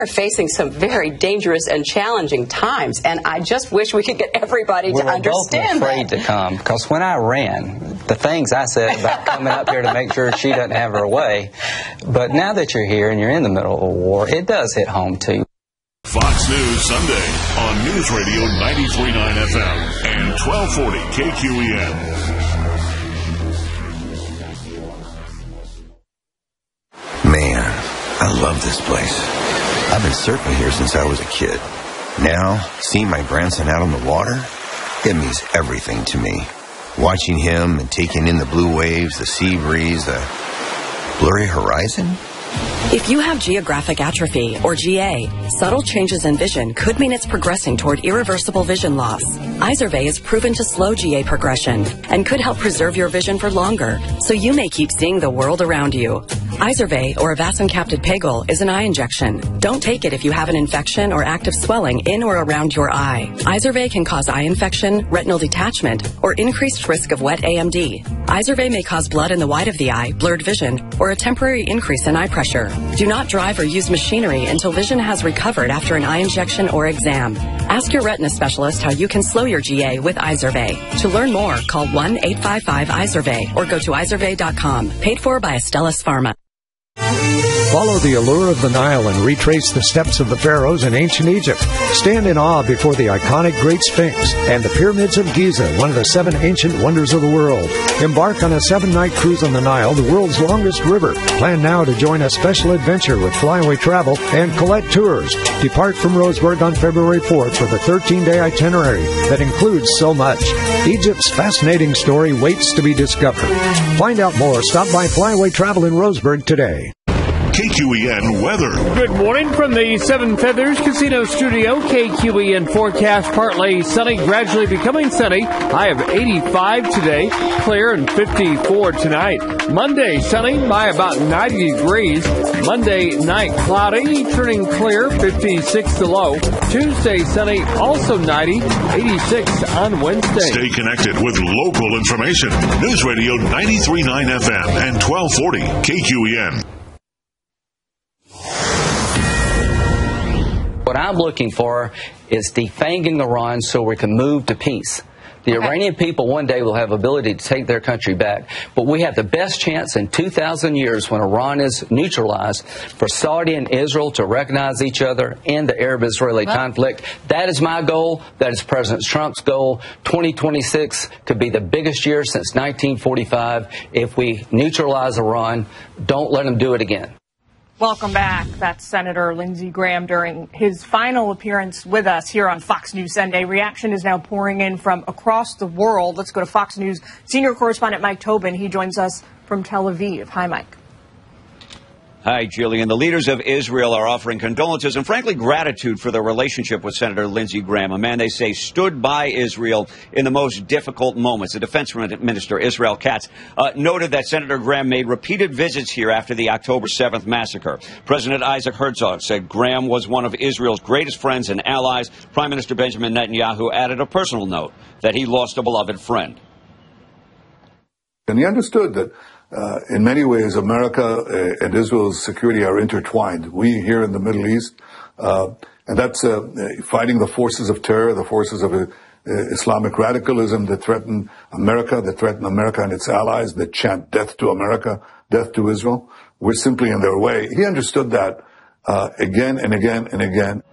Are facing some very dangerous and challenging times, and I just wish we could get everybody to understand we're both afraid to come, because when I ran, the things I said about coming up here to make sure she doesn't have her way, but now that you're here and you're in the middle of a war, it does hit home too. Fox News Sunday on News Radio 93.9 FM and 1240 KQEN. Man, I love this place. I've been surfing here since I was a kid. Now, seeing my grandson out on the water, it means everything to me. Watching him and taking in the blue waves, the sea breeze, the blurry horizon. If you have geographic atrophy, or GA, subtle changes in vision could mean it's progressing toward irreversible vision loss. Izervay is proven to slow GA progression and could help preserve your vision for longer, so you may keep seeing the world around you. Izervay, or avacincaptad pegol, is an eye injection. Don't take it if you have an infection or active swelling in or around your eye. Izervay can cause eye infection, retinal detachment, or increased risk of wet AMD. Izervay may cause blood in the white of the eye, blurred vision, or a temporary increase in eye pressure. Do not drive or use machinery until vision has recovered after an eye injection or exam. Ask your retina specialist how you can slow your GA with Izervay. To learn more, call 1-855-IZERVAY or go to izervay.com. Paid for by Astellas Pharma. Follow the allure of the Nile and retrace the steps of the pharaohs in ancient Egypt. Stand in awe before the iconic Great Sphinx and the pyramids of Giza, one of the 7 ancient wonders of the world. Embark on a 7-night cruise on the Nile, the world's longest river. Plan now to join a special adventure with Flyaway Travel and Colette Tours. Depart from Roseburg on February 4th with a 13-day itinerary that includes so much. Egypt's fascinating story waits to be discovered. Find out more. Stop by Flyaway Travel in Roseburg today. KQEN weather. Good morning from the Seven Feathers Casino Studio. KQEN forecast partly sunny, gradually becoming sunny. High of 85 today, clear and 54 tonight. Monday sunny by about 90 degrees. Monday night cloudy, turning clear, 56 the low. Tuesday sunny, also 90, 86 on Wednesday. Stay connected with local information. News Radio 93.9 FM and 1240 KQEN. What I'm looking for is defanging Iran so we can move to peace. The Iranian people one day will have ability to take their country back. But we have the best chance in 2,000 years when Iran is neutralized for Saudi and Israel to recognize each other in the Arab-Israeli conflict. That is my goal. That is President Trump's goal. 2026 could be the biggest year since 1945. If we neutralize Iran, don't let them do it again. Welcome back. That's Senator Lindsey Graham during his final appearance with us here on Fox News Sunday. Reaction is now pouring in from across the world. Let's go to Fox News senior correspondent Mike Tobin. He joins us from Tel Aviv. Hi, Mike. Hi, Jillian. The leaders of Israel are offering condolences and, frankly, gratitude for their relationship with Senator Lindsey Graham, a man they say stood by Israel in the most difficult moments. The Defense Minister, Israel Katz, noted that Senator Graham made repeated visits here after the October 7th massacre. President Isaac Herzog said Graham was one of Israel's greatest friends and allies. Prime Minister Benjamin Netanyahu added a personal note that he lost a beloved friend. And he understood that in many ways, America and Israel's security are intertwined. We here in the Middle East, and that's fighting the forces of terror, the forces of Islamic radicalism that threaten America and its allies, that chant death to America, death to Israel. We're simply in their way. He understood that again and again and again.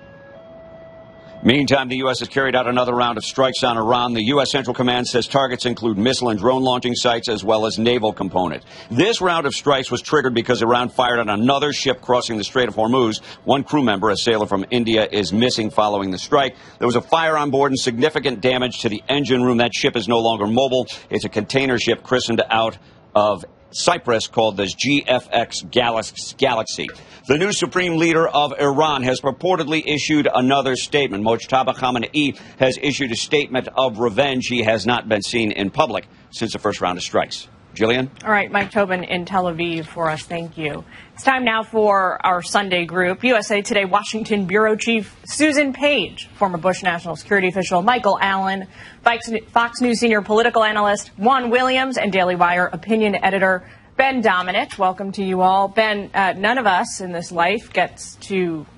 Meantime, the U.S. has carried out another round of strikes on Iran. The U.S. Central Command says targets include missile and drone launching sites as well as naval components. This round of strikes was triggered because Iran fired on another ship crossing the Strait of Hormuz. One crew member, a sailor from India, is missing following the strike. There was a fire on board and significant damage to the engine room. That ship is no longer mobile. It's a container ship christened out of Cyprus called the GFX Galaxy. The new supreme leader of Iran has purportedly issued another statement. Mojtaba Khamenei has issued a statement of revenge. He has not been seen in public since the first round of strikes. Jillian? All right, Mike Tobin in Tel Aviv for us. Thank you. It's time now for our Sunday group. USA Today Washington Bureau Chief Susan Page, former Bush National Security official Michael Allen, Fox News senior political analyst Juan Williams, and Daily Wire opinion editor Ben Domenech. Welcome to you all. Ben, none of us in this life gets to